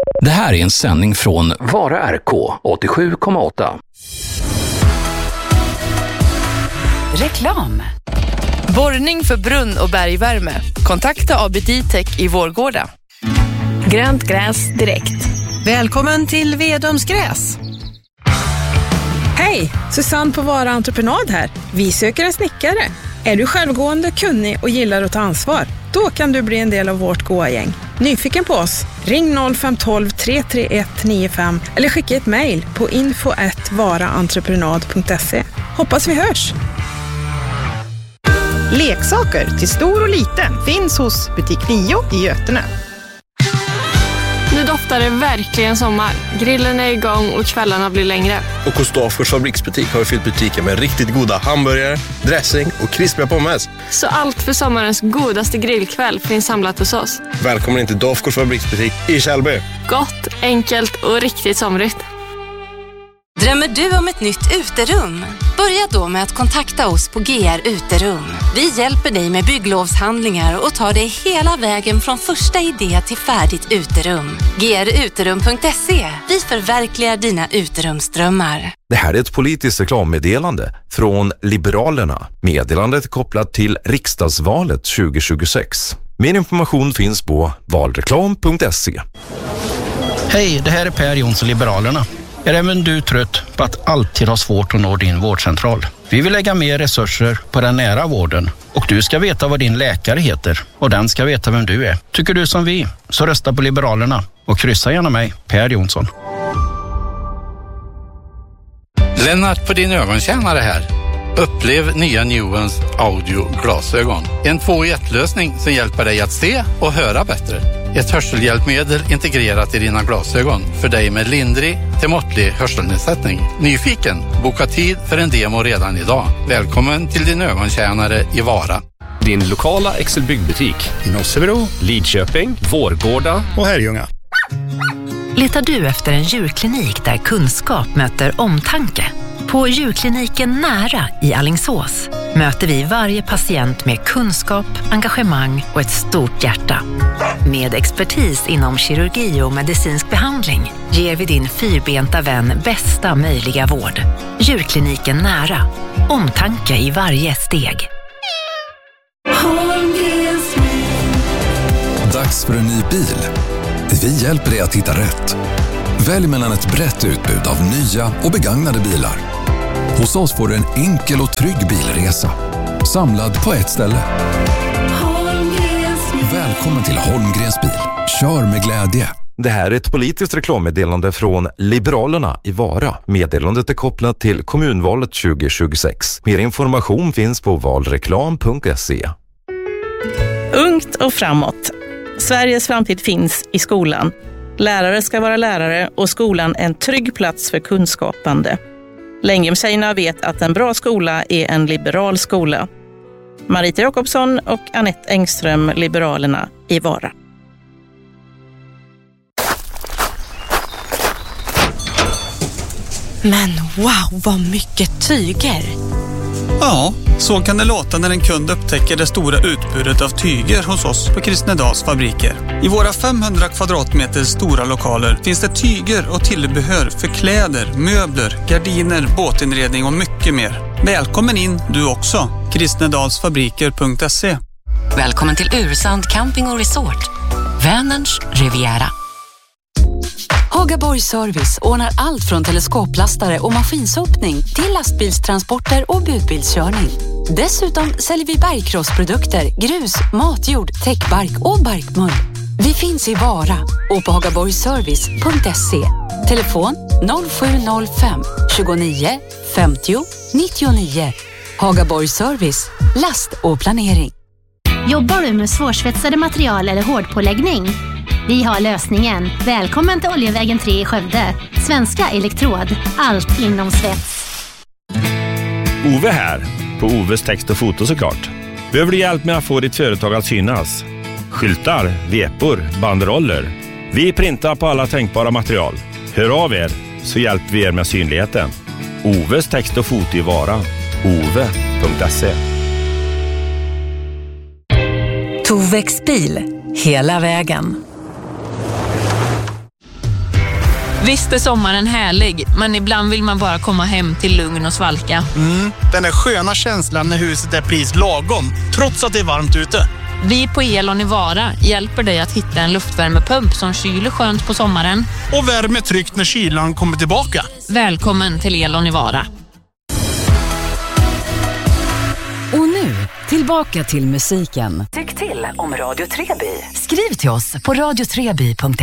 Det här är en sändning från Vara RK 87,8. Reklam. Borrning för brunn- och bergvärme. Kontakta ABD Tech i Vårgårda. Grönt gräs direkt. Välkommen till Vedums gräs. Hej, Susanne på Vara Entreprenad här. Vi söker en snickare. Är du självgående, kunnig och gillar att ta ansvar? Då kan du bli en del av vårt goa-gäng. Nyfiken på oss? Ring 0512 331 95 eller skicka ett mejl på info@varaentreprenad.se. Hoppas vi hörs! Leksaker till stor och liten finns hos Butik 9 i Götene. Nu doftar det verkligen sommar. Grillen är igång och kvällarna blir längre. Och hos Dafgårds fabriksbutik har vi fyllt butiken med riktigt goda hamburgare, dressing och krispiga pommes. Så allt för sommarens godaste grillkväll finns samlat hos oss. Välkommen in till Dafgårds fabriksbutik i Kjellby. Gott, enkelt och riktigt somrigt. Drömmer du om ett nytt uterum? Börja då med att kontakta oss på GR Uterum. Vi hjälper dig med bygglovshandlingar och tar dig hela vägen från första idé till färdigt uterum. gruterum.se. Vi förverkligar dina uterumsdrömmar. Det här är ett politiskt reklammeddelande från Liberalerna. Meddelandet är kopplat till riksdagsvalet 2026. Mer information finns på valreklam.se. Hej, det här är Per Jonsson, Liberalerna. Är även du trött på att alltid ha svårt att nå din vårdcentral? Vi vill lägga mer resurser på den nära vården och du ska veta vad din läkare heter och den ska veta vem du är. Tycker du som vi, så rösta på Liberalerna och kryssa gärna mig, Per Jonsson. Lennart på din ögontjänare här. Upplev nya Nuance audio-glasögon. En 2-i-1-lösning som hjälper dig att se och höra bättre. Ett hörselhjälpmedel integrerat i dina glasögon för dig med lindrig till måttlig hörselnedsättning. Nyfiken? Boka tid för en demo redan idag. Välkommen till din ögontjänare i Vara. Din lokala Excel-byggbutik i Nossebro, Lidköping, Vårgårda och Herrljunga. Letar du efter en djurklinik där kunskap möter omtanke? På djurkliniken Nära i Alingsås möter vi varje patient med kunskap, engagemang och ett stort hjärta. Med expertis inom kirurgi och medicinsk behandling ger vi din fyrbenta vän bästa möjliga vård. Djurkliniken Nära. Omtanke i varje steg. Dags för en ny bil. Vi hjälper dig att hitta rätt. Välj mellan ett brett utbud av nya och begagnade bilar. Hos oss får du en enkel och trygg bilresa. Samlad på ett ställe. Välkommen till Holmgrens bil. Kör med glädje. Det här är ett politiskt reklammeddelande från Liberalerna i Vara. Meddelandet är kopplat till kommunvalet 2026. Mer information finns på valreklam.se. Ungt och framåt. Sveriges framtid finns i skolan. Lärare ska vara lärare och skolan en trygg plats för kunskapande. Längdhjemstjejerna vet att en bra skola är en liberal skola. Marita Jakobsson och Anette Engström, Liberalerna i Vara. Men wow, vad mycket tyger! Ja, så kan det låta när en kund upptäcker det stora utbudet av tyger hos oss på Kristnedals fabriker. I våra 500 kvadratmeter stora lokaler finns det tyger och tillbehör för kläder, möbler, gardiner, båtinredning och mycket mer. Välkommen in du också. Kristnedalsfabriker.se. Välkommen till Ursand Camping och Resort. Vänerns Riviera. Hagaborg Service ordnar allt från teleskoplastare och maskinsopning till lastbilstransporter och budbilskörning. Dessutom säljer vi bergkrossprodukter, grus, matjord, täckbark och barkmull. Vi finns i Vara och på hagaborgservice.se. Telefon 0705 29 50 99. Hagaborg Service, last och planering. Jobbar du med svårsvetsade material eller hårdpåläggning? Vi har lösningen. Välkommen till Oljevägen 3 i Skövde. Svenska Elektrod. Allt inom svets. Ove här. På Oves text och foto såklart. Behöver du hjälp med att få ditt företag att synas? Skyltar, vepor, banderoller. Vi printar på alla tänkbara material. Hör av er så hjälper vi er med synligheten. Oves text och foto i Vara. ove.se. Tovex bil. Hela vägen. Visst är sommaren härlig, men ibland vill man bara komma hem till lugn och svalka. Den där sköna känslan när huset är pris lagom, trots att det är varmt ute. Vi på Elon i Vara hjälper dig att hitta en luftvärmepump som kyler skönt på sommaren. Och värmer tryggt när kylan kommer tillbaka. Välkommen till Elon i Vara. Och nu, tillbaka till musiken. Tyck till om Radio Treby. Skriv till oss på radiotreby.se.